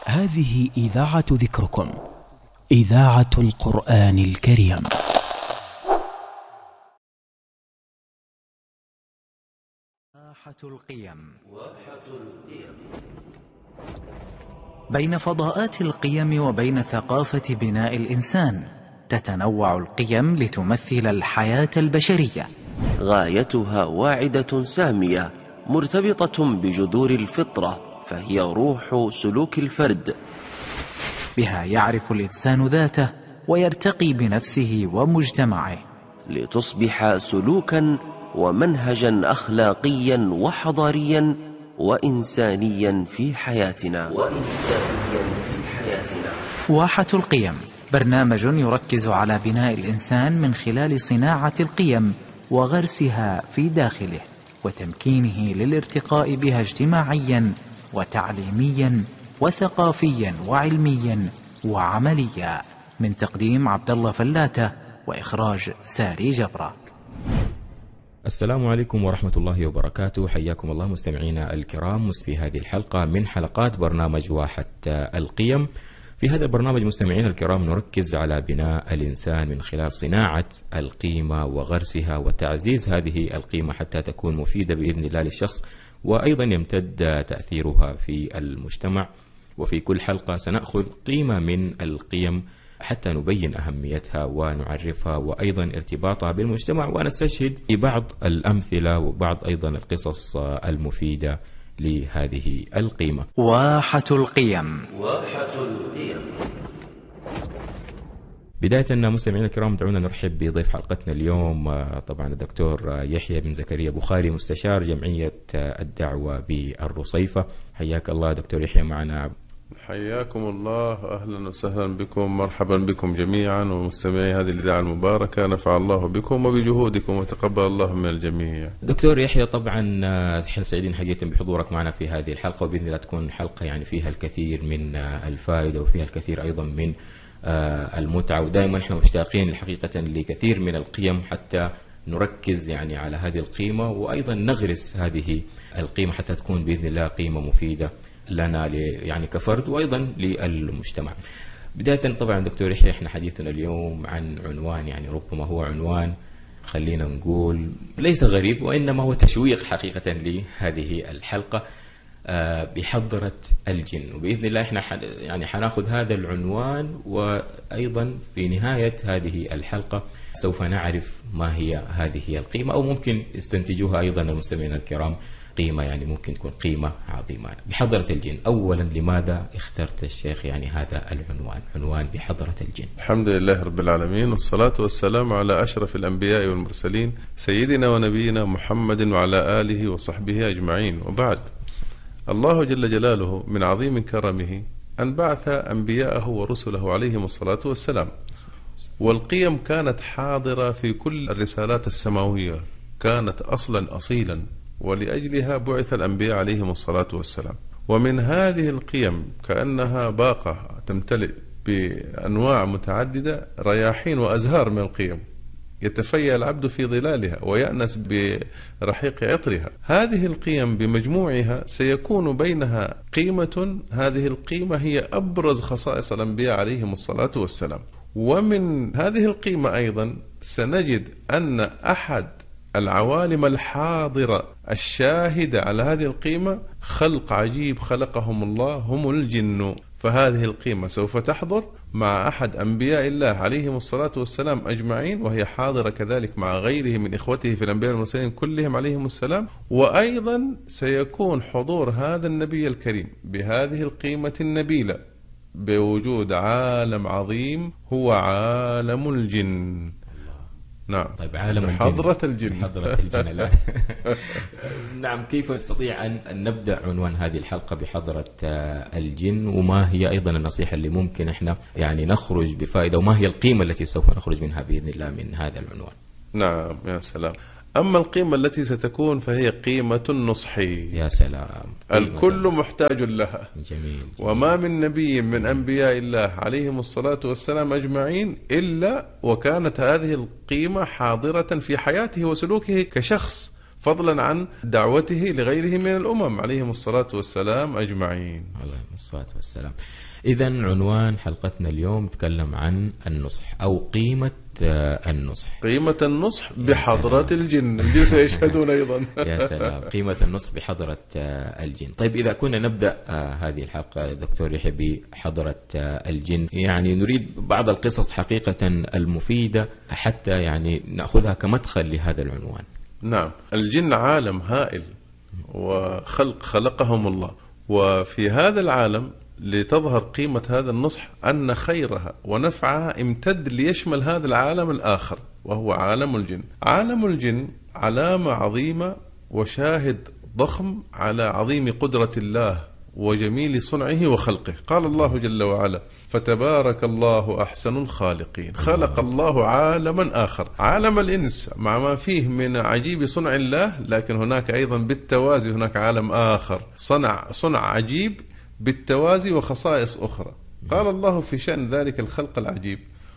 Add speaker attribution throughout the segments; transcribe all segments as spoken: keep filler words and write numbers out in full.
Speaker 1: هذه إذاعة ذكركم، إذاعة القرآن الكريم.
Speaker 2: واحة القيم. بين فضاءات القيم وبين ثقافة بناء الإنسان تتنوع القيم لتمثل الحياة البشرية.
Speaker 3: غايتها واعدة سامية مرتبطة بجذور الفطرة، فهي روح سلوك الفرد.
Speaker 2: بها يعرف الإنسان ذاته ويرتقي بنفسه ومجتمعه،
Speaker 3: لتصبح سلوكا ومنهجا أخلاقيا وحضاريا وإنسانيا في حياتنا وإنسانيا في حياتنا.
Speaker 2: واحة القيم برنامج يركز على بناء الإنسان من خلال صناعة القيم وغرسها في داخله وتمكينه للارتقاء بها اجتماعيا وتعليميا وثقافيا وعلميا وعمليا. من تقديم عبد الله فلاتة وإخراج ساري جبرة.
Speaker 4: السلام عليكم ورحمة الله وبركاته. حياكم الله مستمعينا الكرام في هذه الحلقة من حلقات برنامج واحة القيم. في هذا البرنامج مستمعينا الكرام نركز على بناء الإنسان من خلال صناعة القيمة وغرسها وتعزيز هذه القيمة حتى تكون مفيدة بإذن الله للشخص، وأيضا يمتد تأثيرها في المجتمع. وفي كل حلقة سنأخذ قيمة من القيم حتى نبين أهميتها ونعرفها وأيضا ارتباطها بالمجتمع، ونستشهد ببعض الأمثلة وبعض أيضا القصص المفيدة لهذه القيمة.
Speaker 2: واحة القيم.
Speaker 3: واحة القيم.
Speaker 4: بداية مستمعينا الكرام دعونا نرحب بضيف حلقتنا اليوم، طبعا الدكتور يحيى بن زكريا بخاري، مستشار جمعية الدعوة بالرصيفة. حياك الله دكتور يحيى معنا.
Speaker 5: حياكم الله، أهلا وسهلا بكم، مرحبا بكم جميعا ومستمعي هذه الإذاعة المباركة. نفع الله بكم وبجهودكم وتقبل الله من الجميع.
Speaker 4: دكتور يحيى، طبعا احنا سعيدين حقيقة بحضورك معنا في هذه الحلقة، وبإذن الله تكون حلقة يعني فيها الكثير من الفائدة وفيها الكثير أيضا من المتعة، ودائما احنا مشتاقين الحقيقة لكثير من القيم حتى نركز يعني على هذه القيمة وأيضا نغرس هذه القيمة حتى تكون بإذن الله قيمة مفيدة لنا يعني كفرد وأيضا للمجتمع. بداية طبعا دكتور يحيى، احنا حديثنا اليوم عن عنوان يعني ربما هو عنوان خلينا نقول ليس غريب، وإنما هو تشويق حقيقة لهذه الحلقة بحضرة الجن. وبإذن الله احنا يعني حناخذ هذا العنوان، وأيضا في نهاية هذه الحلقة سوف نعرف ما هي هذه القيمة، أو ممكن يستنتجوها أيضا المستمعين الكرام قيمة يعني ممكن تكون قيمة عظيمة بحضرة الجن. أولا لماذا اخترت الشيخ يعني هذا العنوان، عنوان بحضرة الجن؟
Speaker 5: الحمد لله رب العالمين، والصلاة والسلام على أشرف الأنبياء والمرسلين سيدنا ونبينا محمد وعلى آله وصحبه أجمعين، وبعد. الله جل جلاله من عظيم كرمه أن بعث أنبياءه ورسله عليهم الصلاة والسلام، والقيم كانت حاضرة في كل الرسالات السماوية، كانت أصلا أصيلا، ولأجلها بعث الأنبياء عليهم الصلاة والسلام. ومن هذه القيم كأنها باقة تمتلئ بأنواع متعددة، رياحين وأزهار من القيم يتفيأ العبد في ظلالها ويأنس برحيق عطرها. هذه القيم بمجموعها سيكون بينها قيمة، هذه القيمة هي أبرز خصائص الأنبياء عليهم الصلاة والسلام. ومن هذه القيمة أيضا سنجد أن أحد العوالم الحاضرة الشاهدة على هذه القيمة خلق عجيب خلقهم الله، هم الجن. فهذه القيمة سوف تحضر مع أحد أنبياء الله عليهم الصلاة والسلام أجمعين، وهي حاضرة كذلك مع غيره من إخوته في الأنبياء والمرسلين كلهم عليهم السلام. وأيضا سيكون حضور هذا النبي الكريم بهذه القيمة النبيلة بوجود عالم عظيم هو عالم الجن. نعم.
Speaker 4: طيب عالم
Speaker 5: حضرة الجن،
Speaker 4: حضرة الجن لا. نعم، كيف نستطيع أن نبدأ عنوان هذه الحلقة بحضرة الجن، وما هي أيضا النصيحة اللي ممكن إحنا يعني نخرج بفائدة، وما هي القيمة التي سوف نخرج منها بإذن الله من هذا العنوان؟
Speaker 5: نعم يا سلام. أما القيمة التي ستكون فهي قيمة النصح.
Speaker 4: يا سلام.
Speaker 5: الكل محتاج لها.
Speaker 4: جميل. جميل.
Speaker 5: وما من نبي من أنبياء الله عليهم الصلاة والسلام أجمعين إلا وكانت هذه القيمة حاضرة في حياته وسلوكه كشخص، فضلا عن دعوته لغيره من الأمم عليهم الصلاة والسلام أجمعين.
Speaker 4: عليهم الصلاة والسلام. إذن عنوان حلقتنا اليوم تكلم عن النصح أو قيمة النصح.
Speaker 5: قيمة النصح بحضرة الجن، الجن سيشهدون أيضا.
Speaker 4: يا سلام، قيمة النصح بحضرة الجن. طيب إذا كنا نبدأ هذه الحلقة دكتور يحيى بحضرة الجن، يعني نريد بعض القصص حقيقة المفيدة حتى يعني نأخذها كمدخل لهذا العنوان.
Speaker 5: نعم، الجن عالم هائل وخلق خلقهم الله، وفي هذا العالم لتظهر قيمة هذا النصح أن خيرها ونفعها امتد ليشمل هذا العالم الآخر وهو عالم الجن. عالم الجن علامة عظيمة وشاهد ضخم على عظيم قدرة الله وجميل صنعه وخلقه. قال الله جل وعلا: فتبارك الله أحسن الخالقين. خلق الله عالما آخر، عالم الإنس مع ما فيه من عجيب صنع الله، لكن هناك أيضا بالتوازي هناك عالم آخر صنع صنع عجيب بالتوازي وخصائص أخرى. قال الله في شأن ذلك الخلق العجيب: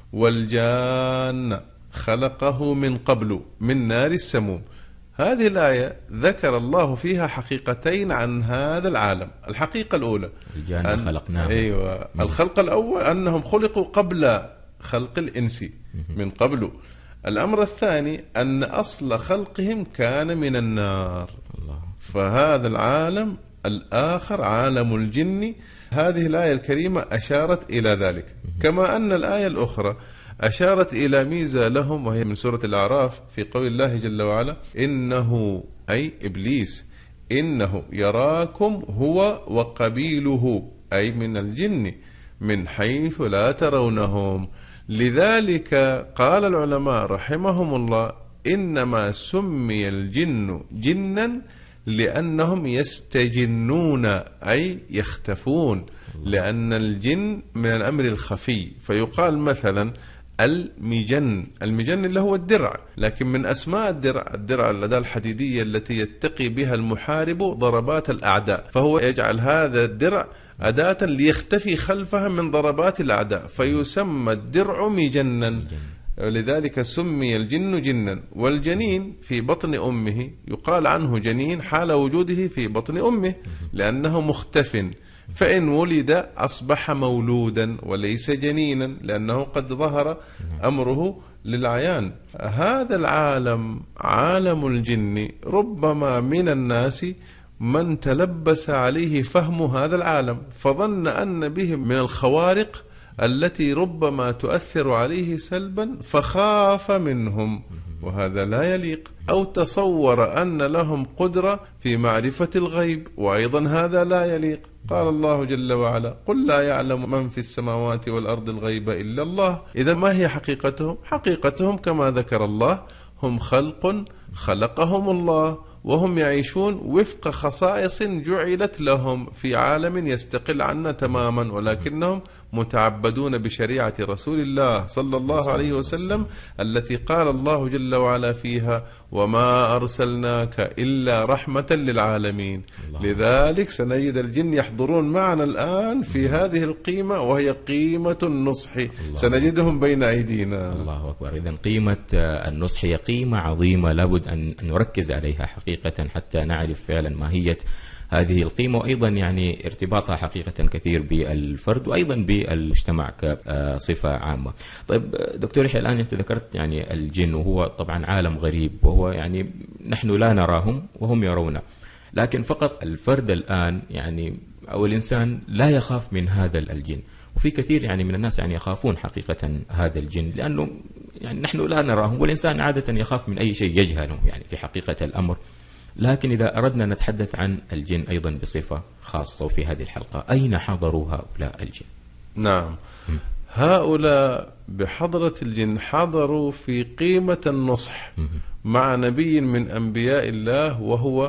Speaker 5: والجان خلقه من قبل من نار السموم. هذه الآية ذكر الله فيها حقيقتين عن هذا العالم. الحقيقة الأولى
Speaker 4: الجان أن... خلقناه.
Speaker 5: أيوة. الخلق الأول أنهم خلقوا قبل خلق الإنس من قبل. الأمر الثاني أن أصل خلقهم كان من النار. الله. فهذا العالم الآخر عالم الجن، هذه الآية الكريمة أشارت إلى ذلك، كما أن الآية الأخرى أشارت إلى ميزة لهم وهي من سورة الأعراف في قول الله جل وعلا: إنه أي إبليس إنه يراكم هو وقبيله أي من الجن من حيث لا ترونهم. لذلك قال العلماء رحمهم الله: إنما سمي الجن جنا لأنهم يستجنون أي يختفون، لأن الجن من الأمر الخفي. فيقال مثلا المجن، المجن اللي هو الدرع، لكن من أسماء الدرع الدرع الأداة الحديدية التي يتقي بها المحارب ضربات الأعداء، فهو يجعل هذا الدرع أداة ليختفي خلفها من ضربات الأعداء، فيسمى الدرع مجنا. لذلك سمي الجن جنا. والجنين في بطن أمه يقال عنه جنين حال وجوده في بطن أمه لأنه مختف، فإن ولد أصبح مولودا وليس جنينا لأنه قد ظهر أمره للعيان. هذا العالم عالم الجن ربما من الناس من تلبس عليه فهم هذا العالم فظن أن به من الخوارق التي ربما تؤثر عليه سلبا فخاف منهم، وهذا لا يليق. أو تصور أن لهم قدرة في معرفة الغيب، وأيضا هذا لا يليق. قال الله جل وعلا: قل لا يعلم من في السماوات والأرض الغيب إلا الله. إذا ما هي حقيقتهم؟ حقيقتهم كما ذكر الله: هم خلق خلقهم الله، وهم يعيشون وفق خصائص جعلت لهم في عالم يستقل عنا تماما، ولكنهم متعبدون بشريعة رسول الله صلى الله عليه وسلم التي قال الله جل وعلا فيها: وما أرسلناك إلا رحمة للعالمين. لذلك سنجد الجن يحضرون معنا الآن في هذه القيمة وهي قيمة النصح، سنجدهم بين أيدينا.
Speaker 4: الله أكبر. إذن قيمة النصح هي قيمة عظيمة لابد أن نركز عليها حقيقة حتى نعرف فعلا ماهية هذه القيمة، وأيضا يعني ارتباطها حقيقة كثير بالفرد وأيضا بالمجتمع كصفة عامة. طيب دكتور يحيى، الآن أنت ذكرت يعني الجن وهو طبعا عالم غريب، وهو يعني نحن لا نراهم وهم يرونا، لكن فقط الفرد الآن يعني أو الإنسان لا يخاف من هذا الجن، وفي كثير يعني من الناس يعني يخافون حقيقة هذا الجن لأنه يعني نحن لا نراهم، والإنسان عادة يخاف من أي شيء يجهله يعني في حقيقة الأمر. لكن إذا أردنا نتحدث عن الجن أيضا بصفة خاصة وفي هذه الحلقة، أين حضروا هؤلاء الجن؟
Speaker 5: نعم، م. هؤلاء بحضرة الجن حضروا في قيمة النصح م. مع نبي من أنبياء الله وهو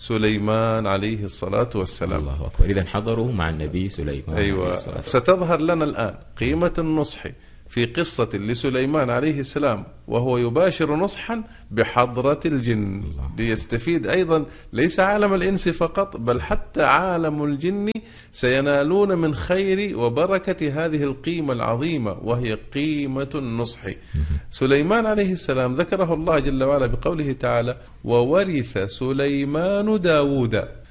Speaker 5: سليمان عليه الصلاة والسلام.
Speaker 4: الله أكبر. إذن حضروا مع النبي سليمان.
Speaker 5: أيوة. عليه الصلاة والسلام. ستظهر لنا الآن قيمة النصح في قصة لسليمان عليه السلام وهو يباشر نصحا بحضرة الجن ليستفيد أيضا ليس عالم الإنس فقط بل حتى عالم الجن سينالون من خير وبركة هذه القيمة العظيمة وهي قيمة النصح. سليمان عليه السلام ذكره الله جل وعلا بقوله تعالى: وورث سليمان داود.